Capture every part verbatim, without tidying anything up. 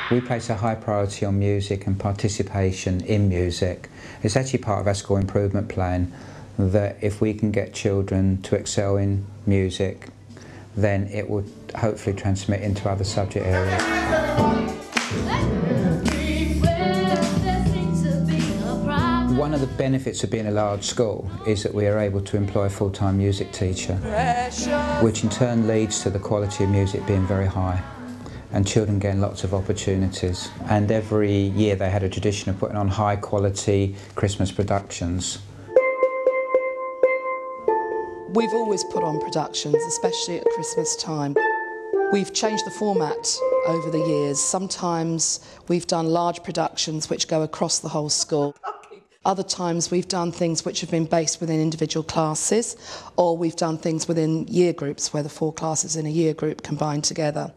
We place a high priority on music and participation in music. It's actually part of our school improvement plan that if we can get children to excel in music, then it will hopefully transmit into other subject areas. One of the benefits of being a large school is that we are able to employ a full-time music teacher, which in turn leads to the quality of music being very high, and children getting lots of opportunities. And every year they had a tradition of putting on high-quality Christmas productions. We've always put on productions, especially at Christmas time. We've changed the format over the years. Sometimes we've done large productions which go across the whole school. Other times we've done things which have been based within individual classes, or we've done things within year groups where the four classes in a year group combine together.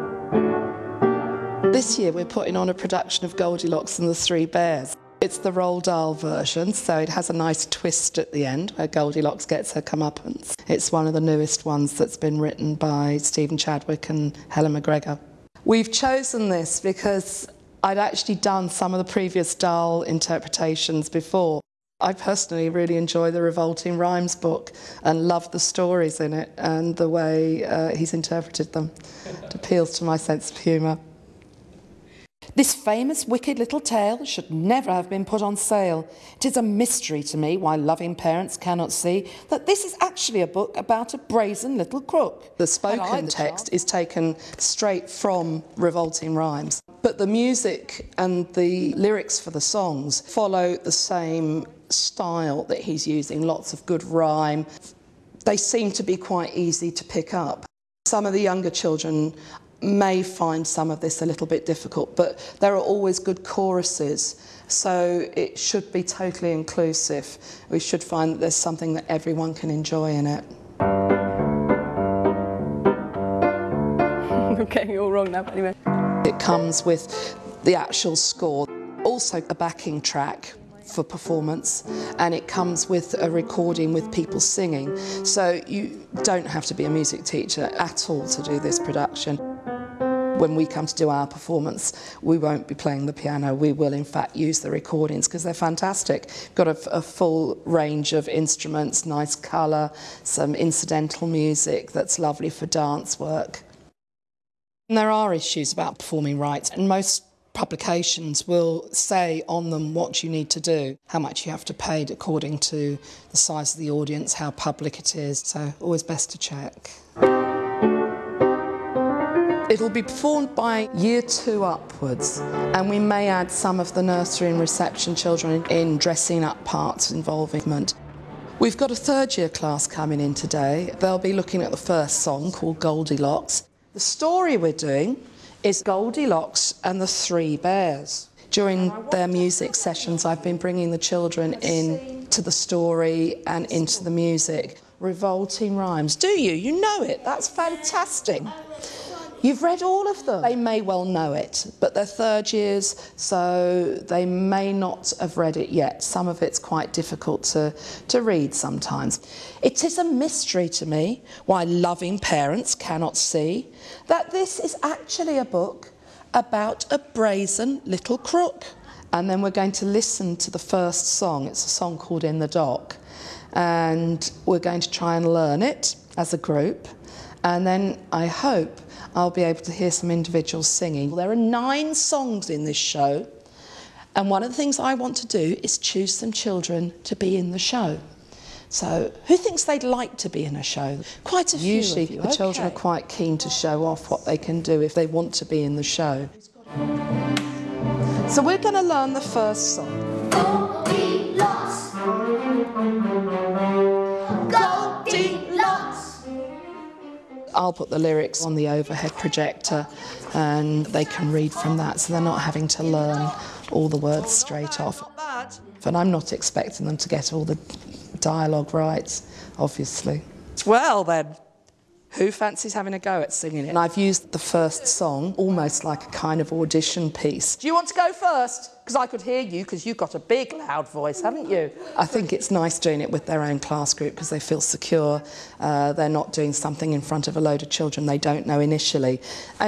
This year we're putting on a production of Goldilocks and the Three Bears. It's the Roald Dahl version, so it has a nice twist at the end where Goldilocks gets her comeuppance. It's one of the newest ones that's been written by Stephen Chadwick and Helen McGregor. We've chosen this because I'd actually done some of the previous Dahl interpretations before. I personally really enjoy the Revolting Rhymes book and love the stories in it and the way uh, he's interpreted them. It appeals to my sense of humour. This famous wicked little tale should never have been put on sale. It is a mystery to me why loving parents cannot see that this is actually a book about a brazen little crook. The spoken text is taken straight from Revolting Rhymes, but the music and the lyrics for the songs follow the same style that he's using, lots of good rhyme. They seem to be quite easy to pick up. Some of the younger children may find some of this a little bit difficult, but there are always good choruses, so it should be totally inclusive. We should find that there's something that everyone can enjoy in it. I'm getting it all wrong now, anyway. It comes with the actual score, also a backing track for performance, and it comes with a recording with people singing, so you don't have to be a music teacher at all to do this production. When we come to do our performance, we won't be playing the piano. We will in fact use the recordings because they're fantastic. Got a, a full range of instruments, nice colour, some incidental music that's lovely for dance work. And there are issues about performing rights, and most publications will say on them what you need to do, how much you have to pay according to the size of the audience, how public it is, so always best to check. It'll be performed by year two upwards, and we may add some of the nursery and reception children in dressing up parts involvement. We've got a third year class coming in today. They'll be looking at the first song called Goldilocks. The story we're doing is Goldilocks and the Three Bears. During their music sessions, I've been bringing the children in to the story and into the music. Revolting Rhymes. Do you? You know it. That's fantastic. You've read all of them. They may well know it, but they're third years, so they may not have read it yet. Some of it's quite difficult to, to read sometimes. It is a mystery to me why loving parents cannot see that this is actually a book about a brazen little crook. And then we're going to listen to the first song. It's a song called In the Dock. And we're going to try and learn it as a group. And then I hope I'll be able to hear some individuals singing. There are nine songs in this show, and one of the things I want to do is choose some children to be in the show. So who thinks they'd like to be in a show? Quite a few. Usually the okay. children are quite keen to show off what they can do if they want to be in the show. So we're going to learn the first song. Goldilocks. Goldilocks. I'll put the lyrics on the overhead projector and they can read from that, so they're not having to learn all the words straight off. And I'm not expecting them to get all the dialogue right, obviously. Well then, who fancies having a go at singing it? And I've used the first song almost like a kind of audition piece. Do you want to go first? Because I could hear you, because you've got a big loud voice, haven't you? I think it's nice doing it with their own class group because they feel secure. Uh, they're not doing something in front of a load of children they don't know initially. And